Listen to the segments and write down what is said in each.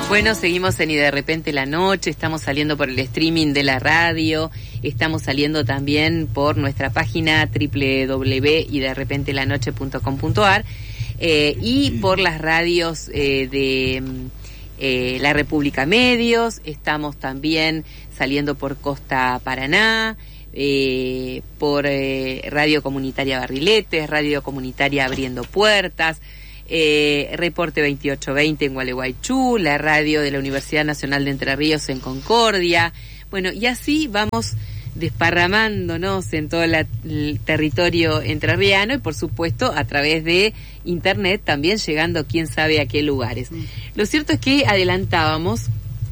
Bueno, seguimos en Y de repente la noche, estamos saliendo por el streaming de la radio, estamos saliendo también por nuestra página www.yderrepentelanoche.com.ar y por las radios de La República Medios, estamos también saliendo por Costa Paraná, por Radio Comunitaria Barriletes, Radio Comunitaria Abriendo Puertas, Reporte 2820 en Gualeguaychú, la radio de la Universidad Nacional de Entre Ríos en Concordia. Bueno, y así vamos desparramándonos en todo el territorio entrerriano y por supuesto a través de internet también llegando quién sabe a qué lugares. Lo cierto es que adelantábamos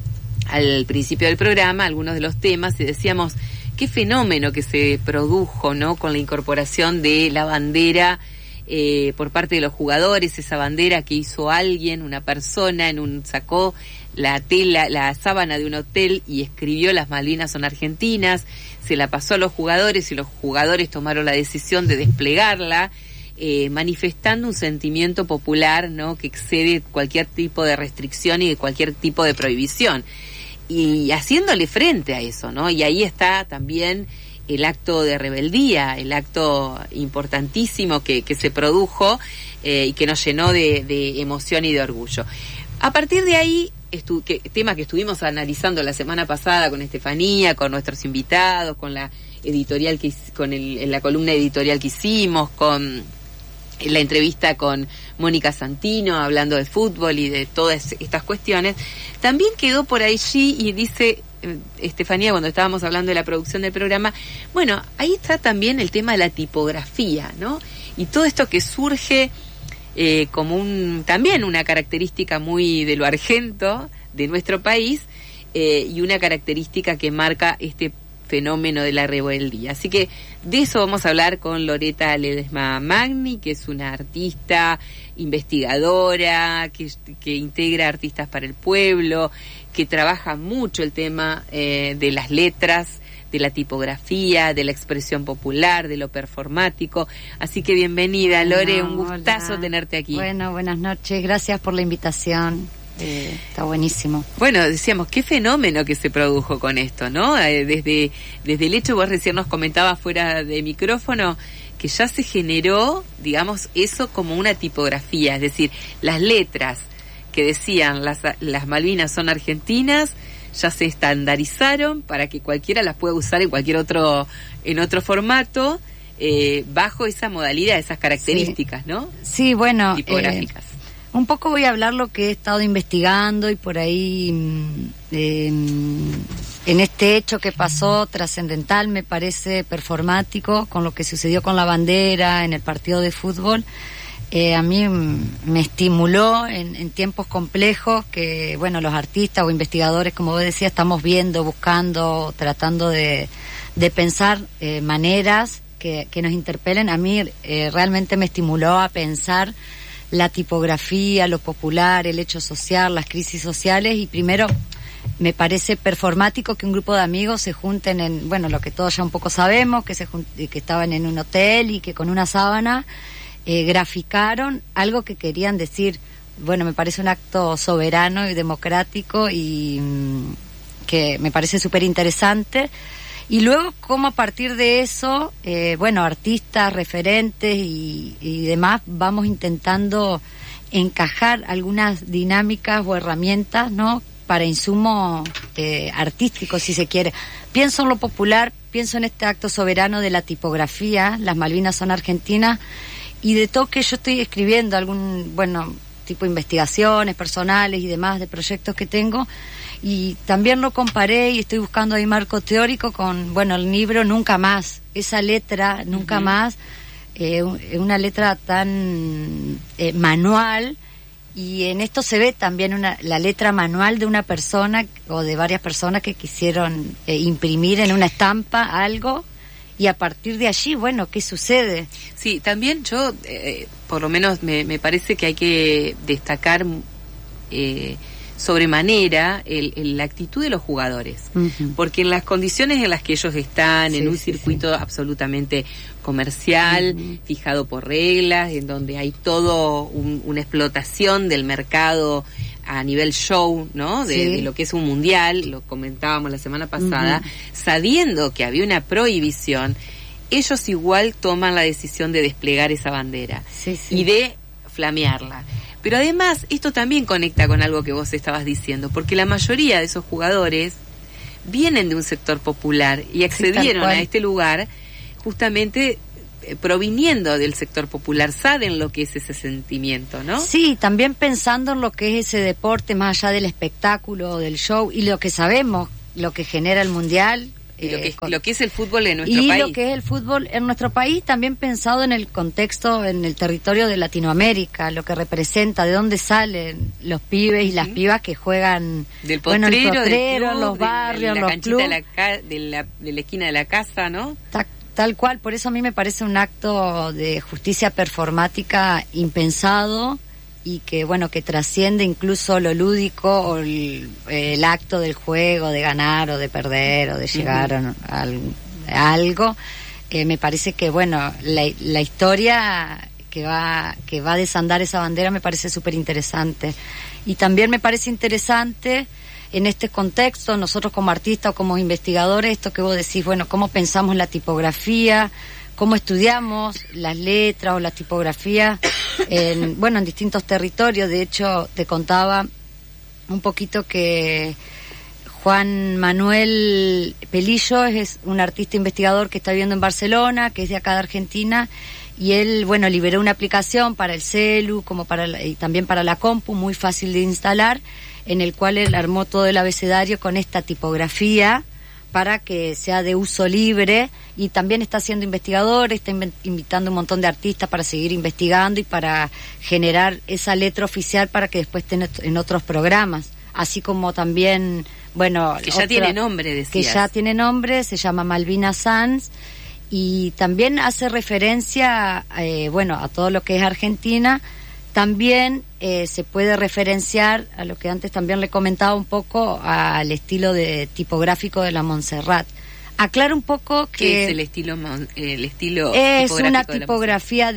al principio del programa algunos de los temas y decíamos qué fenómeno que se produjo, ¿no?, con la incorporación de la bandera por parte de los jugadores, esa bandera que hizo alguien, una persona, sacó la sábana de un hotel y escribió "Las Malvinas son argentinas", se la pasó a los jugadores y los jugadores tomaron la decisión de desplegarla, manifestando un sentimiento popular, ¿no?, que excede cualquier tipo de restricción y de cualquier tipo de prohibición, y haciéndole frente a eso, ¿no? Y ahí está también el acto de rebeldía, el acto importantísimo que se produjo y que nos llenó de emoción y de orgullo. A partir de ahí, tema que estuvimos analizando la semana pasada con Estefanía, con nuestros invitados, con la editorial la columna editorial que hicimos, con la entrevista con Mónica Santino hablando de fútbol y de todas estas cuestiones, también quedó por allí y dice Estefanía, cuando estábamos hablando de la producción del programa, bueno, ahí está también el tema de la tipografía, ¿no? Y todo esto que surge como también una característica muy de lo argento de nuestro país y una característica que marca este fenómeno de la rebeldía. Así que de eso vamos a hablar con Loreta Ledesma Magni, que es una artista, investigadora, que integra Artistas para el Pueblo, que trabaja mucho el tema de las letras, de la tipografía, de la expresión popular, de lo performático. Así que bienvenida, Lore, un gustazo tenerte aquí. Bueno, buenas noches, gracias por la invitación. Está buenísimo. Bueno, decíamos, qué fenómeno que se produjo con esto, ¿no? Desde el hecho, vos recién nos comentabas fuera de micrófono, que ya se generó, digamos, eso como una tipografía, es decir, las letras que decían las Malvinas son argentinas, ya se estandarizaron para que cualquiera las pueda usar en en otro formato, bajo esa modalidad, esas características, sí, ¿no? Sí, bueno, tipográficas. Un poco voy a hablar lo que he estado investigando y por ahí en este hecho que pasó trascendental, me parece performático, con lo que sucedió con la bandera en el partido de fútbol. A mí me estimuló en tiempos complejos que, bueno, los artistas o investigadores, como vos decías, estamos viendo, buscando, tratando de pensar maneras que nos interpelen. A mí realmente me estimuló a pensar la tipografía, lo popular, el hecho social, las crisis sociales, y primero me parece performático que un grupo de amigos se junten en, bueno, lo que todos ya un poco sabemos, que estaban en un hotel y que con una sábana graficaron algo que querían decir. Bueno, me parece un acto soberano y democrático y que me parece súper interesante. Y luego, cómo a partir de eso, bueno, artistas, referentes y demás, vamos intentando encajar algunas dinámicas o herramientas, ¿no?, para insumo artístico, si se quiere. Pienso en lo popular, pienso en este acto soberano de la tipografía, las Malvinas son argentinas, y de todo que yo estoy escribiendo algún, bueno, tipo de investigaciones personales y demás de proyectos que tengo, y también lo comparé y estoy buscando ahí marco teórico con, bueno, el libro Nunca Más, esa letra, Nunca Más, una letra tan manual, y en esto se ve también la letra manual de una persona o de varias personas que quisieron imprimir en una estampa algo, y a partir de allí, bueno, ¿qué sucede? Sí, también yo, por lo menos me parece que hay que destacar sobremanera la actitud de los jugadores, porque en las condiciones en las que ellos están, en un circuito absolutamente comercial, fijado por reglas, en donde hay todo una explotación del mercado a nivel show, ¿no? De lo que es un mundial, lo comentábamos la semana pasada, sabiendo que había una prohibición, ellos igual toman la decisión de desplegar esa bandera y de flamearla. Pero además, esto también conecta con algo que vos estabas diciendo, porque la mayoría de esos jugadores vienen de un sector popular y accedieron a este lugar justamente proviniendo del sector popular, saben lo que es ese sentimiento, ¿no? Sí, también pensando en lo que es ese deporte, más allá del espectáculo, del show, y lo que sabemos, lo que genera el mundial. Y lo que es el fútbol en nuestro país. Y lo que es el fútbol en nuestro país, también pensado en el contexto, en el territorio de Latinoamérica, lo que representa, de dónde salen los pibes y las pibas que juegan del potrero, el potrero, club, los barrios, de la los canchita clubes. de la esquina de la casa, ¿no? Tal cual, por eso a mí me parece un acto de justicia performática impensado y que, bueno, que trasciende incluso lo lúdico o el acto del juego, de ganar o de perder o de llegar a algo. Me parece que, bueno, la historia que va a desandar esa bandera me parece súper interesante. Y también me parece interesante en este contexto, nosotros como artistas o como investigadores, esto que vos decís, bueno, cómo pensamos la tipografía, cómo estudiamos las letras o la tipografía en distintos territorios. De hecho, te contaba un poquito que Juan Manuel Pelillo es un artista investigador que está viviendo en Barcelona, que es de acá de Argentina, y él, bueno, liberó una aplicación para el celu, y también para la compu, muy fácil de instalar, en el cual él armó todo el abecedario con esta tipografía para que sea de uso libre, y también está siendo investigador, está invitando un montón de artistas para seguir investigando y para generar esa letra oficial para que después estén en otros programas, así como también, bueno... Que ya tiene nombre, decías. Que ya tiene nombre, se llama Malvina Sanz, y también hace referencia, a todo lo que es Argentina. También se puede referenciar a lo que antes también le comentaba un poco, al estilo tipográfico de la Montserrat. Aclaro un poco que... ¿Qué es el estilo es una tipografía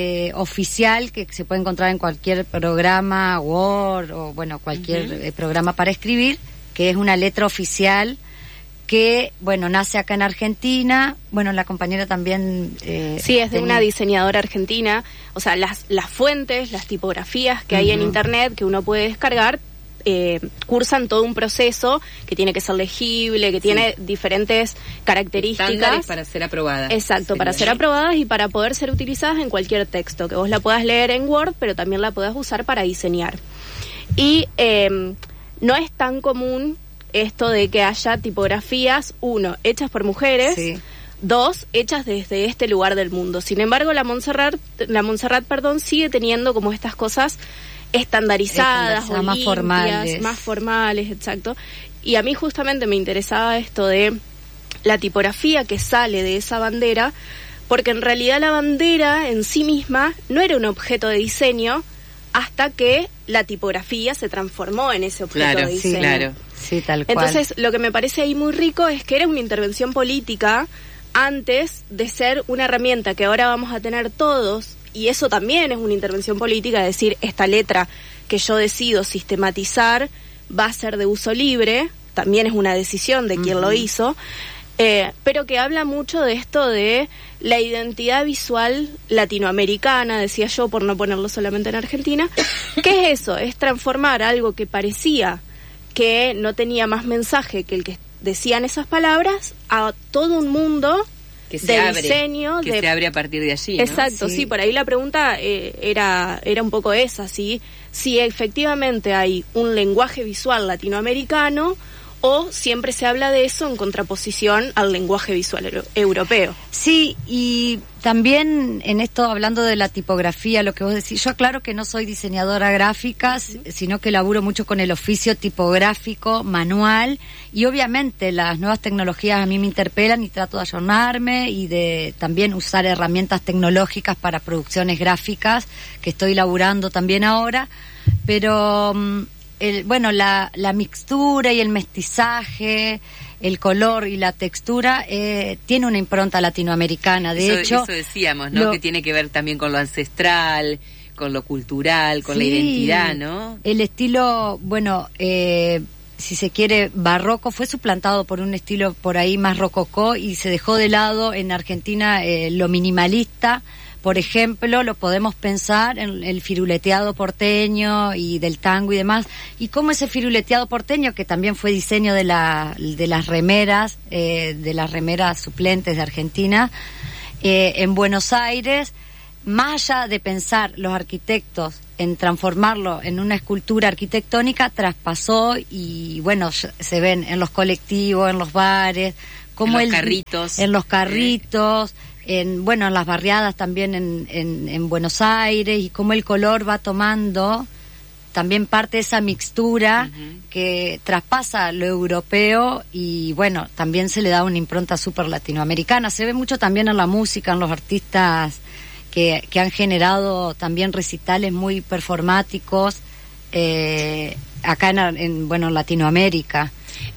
oficial que se puede encontrar en cualquier programa Word o cualquier programa para escribir, que es una letra oficial que, nace acá en Argentina. La compañera también... sí, es de una diseñadora argentina. O sea, las fuentes, las tipografías que hay en Internet que uno puede descargar, cursan todo un proceso que tiene que ser legible, que tiene diferentes características. Estándares para ser aprobadas. Exacto, para ser aprobadas y para poder ser utilizadas en cualquier texto, que vos la puedas leer en Word, pero también la puedas usar para diseñar. Y no es tan común esto de que haya tipografías, 1, hechas por mujeres, 2, hechas desde este lugar del mundo. Sin embargo, la Montserrat, sigue teniendo como estas cosas estandarizadas o más limpias, más formales, exacto. Y a mí justamente me interesaba esto de la tipografía que sale de esa bandera, porque en realidad la bandera en sí misma no era un objeto de diseño hasta que la tipografía se transformó en ese objeto de diseño. Claro. Sí, tal cual. Entonces, lo que me parece ahí muy rico es que era una intervención política antes de ser una herramienta que ahora vamos a tener todos, y eso también es una intervención política, es decir, esta letra que yo decido sistematizar va a ser de uso libre, también es una decisión de quien lo hizo, pero que habla mucho de esto de la identidad visual latinoamericana, decía yo, por no ponerlo solamente en Argentina. ¿Qué es eso? Es transformar algo que parecía que no tenía más mensaje que el que decían esas palabras a todo un mundo que se de abre, diseño. Que se abre a partir de allí, ¿no? Exacto, sí, por ahí la pregunta era un poco esa, ¿sí? Si efectivamente hay un lenguaje visual latinoamericano o siempre se habla de eso en contraposición al lenguaje visual europeo. Sí, y también en esto, hablando de la tipografía, lo que vos decís, yo aclaro que no soy diseñadora gráfica, sino que laburo mucho con el oficio tipográfico, manual, y obviamente las nuevas tecnologías a mí me interpelan y trato de ayornarme y de también usar herramientas tecnológicas para producciones gráficas, que estoy laburando también ahora, pero... la mixtura y el mestizaje, el color y la textura tiene una impronta latinoamericana. De hecho, eso decíamos, ¿no? Que tiene que ver también con lo ancestral, con lo cultural, con Sí, la identidad, ¿no? El estilo, bueno, si se quiere, barroco fue suplantado por un estilo por ahí más rococó y se dejó de lado en Argentina lo minimalista. Por ejemplo, lo podemos pensar en el firuleteado porteño y del tango y demás, y cómo ese firuleteado porteño, que también fue diseño de las remeras suplentes de Argentina, en Buenos Aires, más allá de pensar los arquitectos en transformarlo en una escultura arquitectónica, traspasó y bueno, se ven en los colectivos, en los bares, como en los carritos, en las barriadas también en Buenos Aires, y cómo el color va tomando también parte de esa mixtura que traspasa lo europeo, y bueno, también se le da una impronta súper latinoamericana. Se ve mucho también en la música, en los artistas que han generado también recitales muy performáticos acá en Latinoamérica.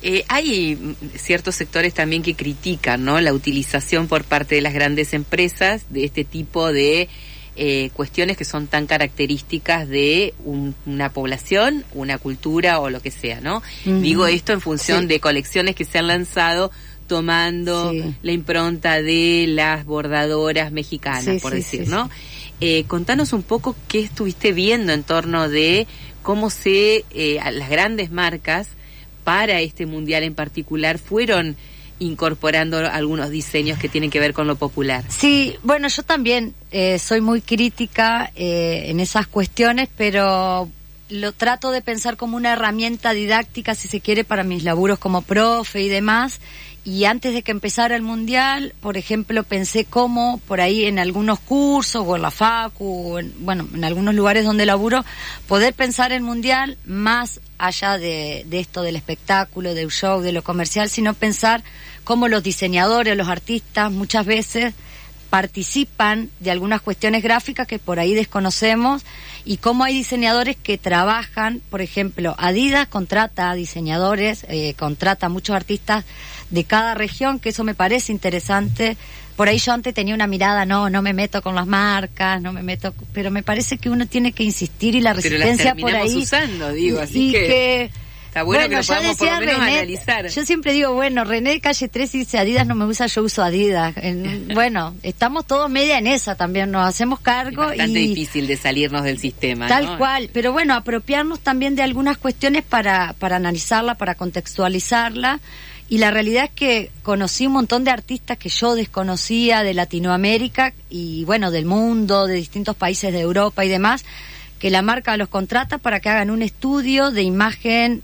Hay ciertos sectores también que critican, ¿no?, la utilización por parte de las grandes empresas de este tipo de cuestiones que son tan características de una población, una cultura o lo que sea, ¿no? Digo esto en función de colecciones que se han lanzado tomando la impronta de las bordadoras mexicanas, por decir, ¿no? Contanos un poco qué estuviste viendo en torno de cómo las grandes marcas para este mundial en particular fueron incorporando algunos diseños que tienen que ver con lo popular. Sí, bueno, yo también soy muy crítica en esas cuestiones, pero lo trato de pensar como una herramienta didáctica, si se quiere, para mis laburos como profe y demás. Y antes de que empezara el mundial, por ejemplo, pensé cómo por ahí en algunos cursos o en la facu, en algunos lugares donde laburo, poder pensar el mundial más allá de esto del espectáculo, del show, de lo comercial, sino pensar cómo los diseñadores, los artistas muchas veces participan de algunas cuestiones gráficas que por ahí desconocemos, y cómo hay diseñadores que trabajan. Por ejemplo, Adidas contrata a diseñadores, contrata a muchos artistas de cada región, que eso me parece interesante. Por ahí yo antes tenía una mirada, no me meto con las marcas, pero me parece que uno tiene que insistir, y la resistencia por ahí. Usando, digo, así que está bueno que lo podamos por lo menos René, analizar. Yo siempre digo, René de Calle 13 dice Adidas no me usa, yo uso Adidas. Estamos todos media en esa también, nos hacemos cargo. Es bastante difícil de salirnos del sistema, tal cual, pero apropiarnos también de algunas cuestiones para analizarla, para contextualizarla. Y la realidad es que conocí un montón de artistas que yo desconocía de Latinoamérica y del mundo, de distintos países de Europa y demás, que la marca los contrata para que hagan un estudio de imagen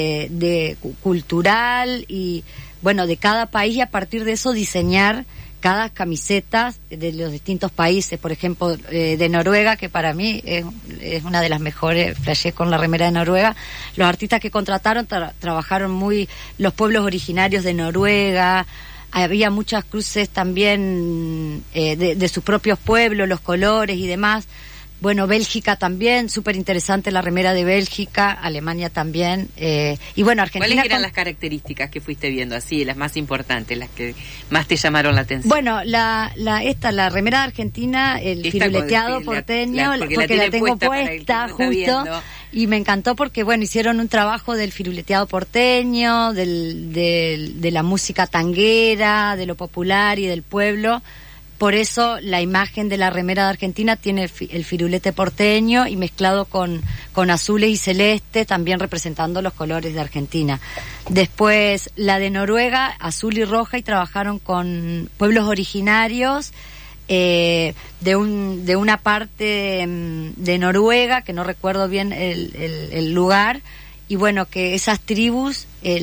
de cultural y de cada país, y a partir de eso diseñar cada camiseta de los distintos países. Por ejemplo, de Noruega, que para mí es una de las mejores, flashé con la remera de Noruega. Los artistas que contrataron trabajaron muy los pueblos originarios de Noruega. Había muchas cruces también de sus propios pueblos, los colores y demás. Bélgica también, súper interesante la remera de Bélgica, Alemania también, Argentina. ¿Cuáles eran las características que fuiste viendo así, las más importantes, las que más te llamaron la atención? La remera de Argentina, el firuleteado porteño, porque la tengo puesta justo, y me encantó porque, hicieron un trabajo del firuleteado porteño, de la música tanguera, de lo popular y del pueblo. Por eso la imagen de la remera de Argentina tiene el firulete porteño y mezclado con azules y celeste, también representando los colores de Argentina. Después la de Noruega, azul y roja, y trabajaron con pueblos originarios de una parte de Noruega, que no recuerdo bien el lugar, y que esas tribus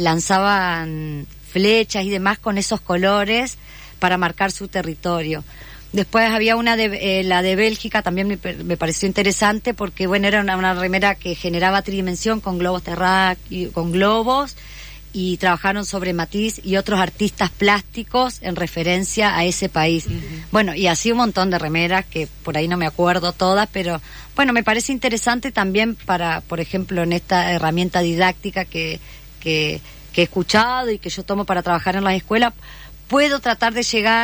lanzaban flechas y demás con esos colores para marcar su territorio. Después había la de Bélgica, también me pareció interesante porque era una remera que generaba tridimensión con globos terráqueos, con globos, y trabajaron sobre Matisse y otros artistas plásticos en referencia a ese país. Y así un montón de remeras que por ahí no me acuerdo todas, pero me parece interesante también para, por ejemplo, en esta herramienta didáctica que he escuchado y que yo tomo para trabajar en las escuelas, puedo tratar de llegar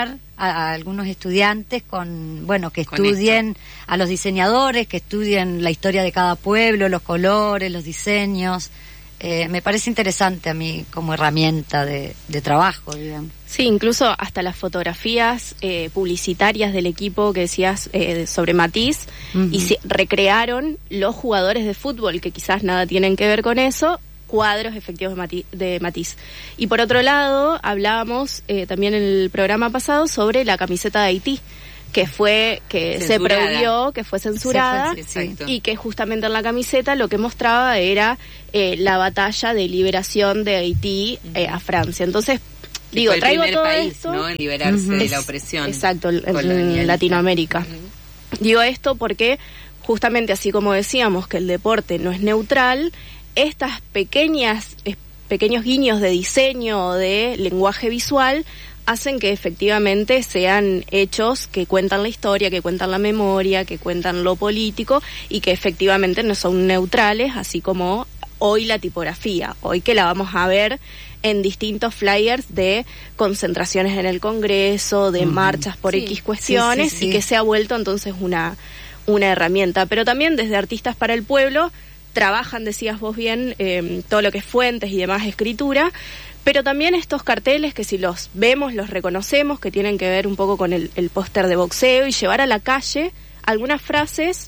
a algunos estudiantes que estudien a los diseñadores, que estudien la historia de cada pueblo, los colores, los diseños. Me parece interesante a mí como herramienta de trabajo, digamos. Sí, incluso hasta las fotografías publicitarias del equipo que decías sobre Matiz, y recrearon los jugadores de fútbol, que quizás nada tienen que ver con eso, cuadros efectivos de Matiz. Y por otro lado, hablábamos también en el programa pasado sobre la camiseta de Haití, que se prohibió, que fue censurada, y que justamente en la camiseta lo que mostraba era la batalla de liberación de Haití a Francia. Entonces, digo, traigo todo país, esto, ¿no?, en liberarse de la opresión. Exacto, en Latinoamérica. Digo esto porque justamente así como decíamos que el deporte no es neutral, estas pequeños guiños de diseño o de lenguaje visual hacen que efectivamente sean hechos que cuentan la historia, que cuentan la memoria, que cuentan lo político y que efectivamente no son neutrales, así como hoy la tipografía, hoy que la vamos a ver en distintos flyers de concentraciones en el Congreso, de marchas por X cuestiones, y que se ha vuelto entonces una herramienta. Pero también desde Artistas para el Pueblo trabajan, decías vos bien, todo lo que es fuentes y demás escritura, pero también estos carteles que si los vemos, los reconocemos, que tienen que ver un poco con el póster de boxeo, y llevar a la calle algunas frases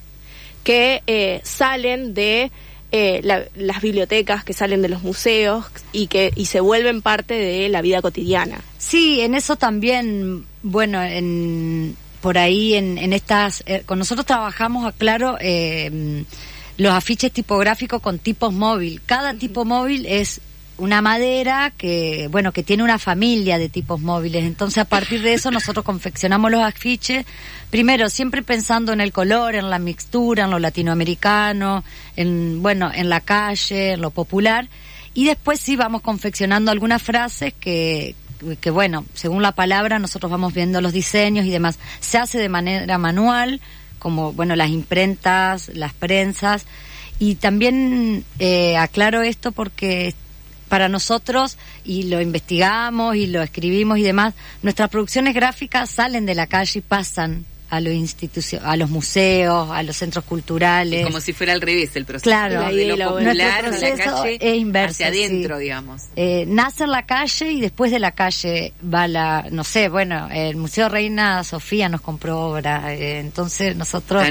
que salen de las bibliotecas, que salen de los museos y se vuelven parte de la vida cotidiana. Sí, en eso también, bueno, por ahí en estas, con nosotros trabajamos, aclaro, los afiches tipográficos con tipos móvil. Cada tipo móvil es una madera que tiene una familia de tipos móviles. Entonces, a partir de eso, nosotros confeccionamos los afiches, primero siempre pensando en el color, en la mixtura, en lo latinoamericano, en la calle, en lo popular, y después sí vamos confeccionando algunas frases que según la palabra nosotros vamos viendo los diseños y demás. Se hace de manera manual, como las imprentas, las prensas, y también aclaro esto porque para nosotros, y lo investigamos y lo escribimos y demás, nuestras producciones gráficas salen de la calle y pasan a los museos, a los centros culturales. Y como si fuera al revés el proceso. Claro, de lo popular, nuestro proceso la calle es inverso, hacia adentro, digamos. Nace en la calle y después de la calle va el Museo Reina Sofía nos compró obra, entonces nosotros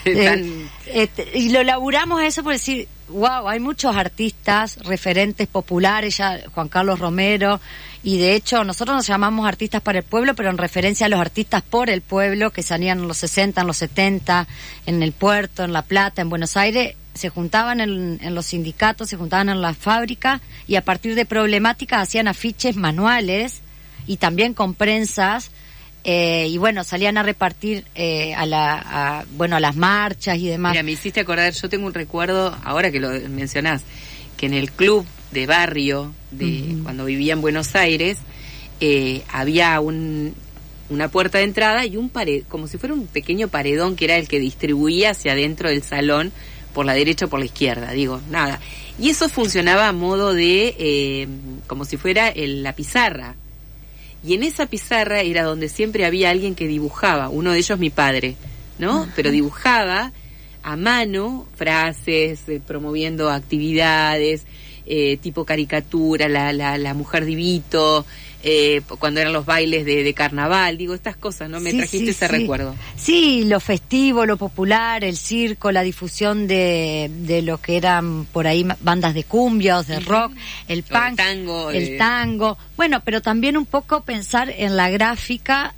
y lo laburamos a eso por decir, wow, hay muchos artistas, referentes populares, ya Juan Carlos Romero, y de hecho nosotros nos llamamos Artistas para el Pueblo, pero en referencia a los artistas por el pueblo que salían en los 60, en los 70, en el puerto, en La Plata, en Buenos Aires, se juntaban en los sindicatos, se juntaban en las fábricas, y a partir de problemáticas hacían afiches manuales y también con prensas, y salían a repartir a las marchas y demás. Mira, me hiciste acordar, yo tengo un recuerdo, ahora que lo mencionás, que en el club de barrio, cuando vivía en Buenos Aires, había una puerta de entrada y un como si fuera un pequeño paredón que era el que distribuía hacia adentro del salón, por la derecha o por la izquierda, y eso funcionaba a modo de, como si fuera la pizarra. Y en esa pizarra era donde siempre había alguien que dibujaba, uno de ellos mi padre, ¿no? Uh-huh. Pero dibujaba a mano frases, promoviendo actividades, tipo caricatura, la mujer divito, cuando eran los bailes de carnaval, estas cosas, ¿no? Me trajiste ese recuerdo. Sí, lo festivo, lo popular, el circo, la difusión de lo que eran por ahí bandas de cumbias, de rock, el punk, el tango. Bueno, pero también un poco pensar en la gráfica,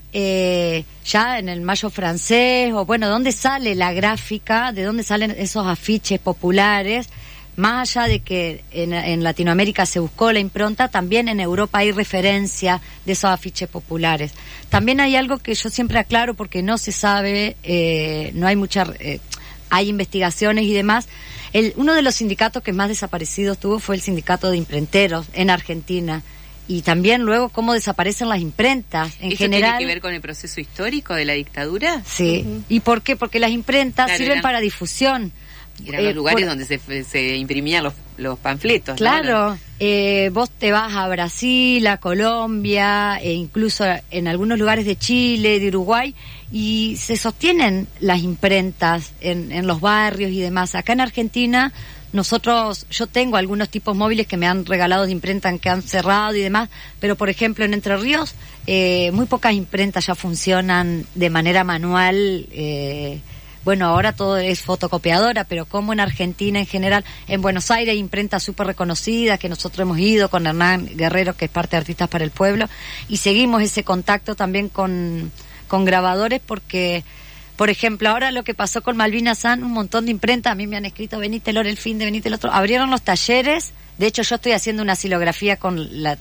ya en el Mayo francés, o ¿dónde sale la gráfica? ¿De dónde salen esos afiches populares? Más allá de que en Latinoamérica se buscó la impronta, también en Europa hay referencia de esos afiches populares. También hay algo que yo siempre aclaro porque no se sabe, no hay hay investigaciones y demás. Uno de los sindicatos que más desaparecidos tuvo fue el sindicato de imprenteros en Argentina. Y también luego cómo desaparecen las imprentas en general. ¿Tiene que ver con el proceso histórico de la dictadura? Sí. Uh-huh. ¿Y por qué? Porque las imprentas sirven para difusión. Eran los lugares donde se imprimían los panfletos. Claro, ¿no? vos te vas a Brasil, a Colombia, e incluso en algunos lugares de Chile, de Uruguay, y se sostienen las imprentas en los barrios y demás. Acá en Argentina, yo tengo algunos tipos móviles que me han regalado de imprenta que han cerrado y demás, pero por ejemplo en Entre Ríos, muy pocas imprentas ya funcionan de manera manual. Bueno, ahora todo es fotocopiadora, pero como en Argentina en general, en Buenos Aires hay imprentas súper reconocidas que nosotros hemos ido con Hernán Guerrero, que es parte de Artistas para el Pueblo, y seguimos ese contacto también con grabadores porque, por ejemplo, ahora lo que pasó con Malvina San, un montón de imprentas, a mí me han escrito, venite Lore el fin de, venite el otro, abrieron los talleres. De hecho, yo estoy haciendo una silografía con la